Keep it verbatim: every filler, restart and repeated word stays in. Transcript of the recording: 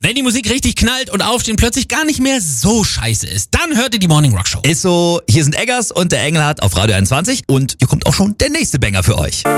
Wenn die Musik richtig knallt und Aufstehen plötzlich gar nicht mehr so scheiße ist, dann hört ihr die Morning Rock Show. Ist so, hier sind Eggers und der Engelhardt auf Radio einundzwanzig und hier kommt auch schon der nächste Banger für euch.